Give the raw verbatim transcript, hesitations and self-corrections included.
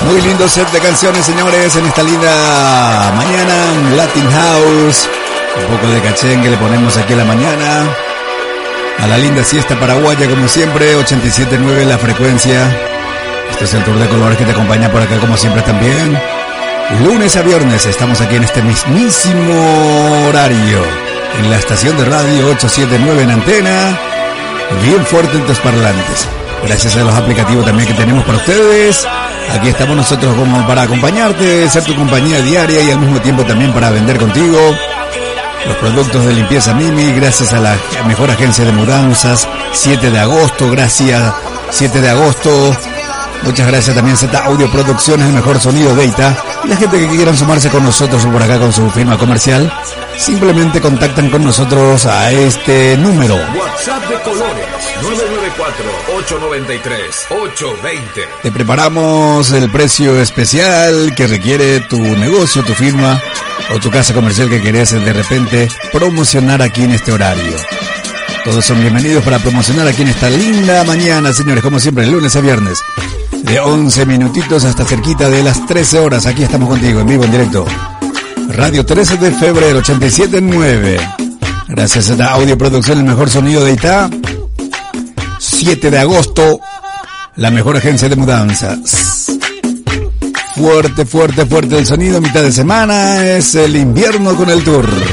Muy lindo set de canciones, señores, en esta linda mañana. Latin House, un poco de cachengue le ponemos aquí a la mañana. A la linda siesta paraguaya, como siempre, ochenta y siete punto nueve la frecuencia. Este es el tour de colores que te acompaña por acá, como siempre también. Lunes a viernes estamos aquí en este mismísimo horario, en la estación de radio ochocientos setenta y nueve en antena, bien fuerte en tus parlantes. Gracias a los aplicativos también que tenemos para ustedes. Aquí estamos nosotros como para acompañarte, ser tu compañía diaria y al mismo tiempo también para vender contigo los productos de limpieza Mimi, gracias a la mejor agencia de mudanzas, siete de agosto, gracias, siete de agosto. Muchas gracias también Z Audio Producciones, el mejor sonido Data. Y la gente que quieran sumarse con nosotros por acá con su firma comercial, simplemente contactan con nosotros a este número. WhatsApp de Colores, nueve nueve cuatro, ocho nueve tres, ocho dos cero. Te preparamos el precio especial que requiere tu negocio, tu firma o tu casa comercial que querés de repente promocionar aquí en este horario. Todos son bienvenidos para promocionar aquí en esta linda mañana, señores, como siempre, de lunes a viernes. De once minutitos hasta cerquita de las trece horas. Aquí estamos contigo, en vivo, en directo. Radio trece de febrero, ochenta y siete punto nueve. Gracias a esta Audio Producción, el mejor sonido de Itá. siete de agosto, la mejor agencia de mudanzas. Fuerte, fuerte, fuerte el sonido. Mitad de semana es el invierno con el tour.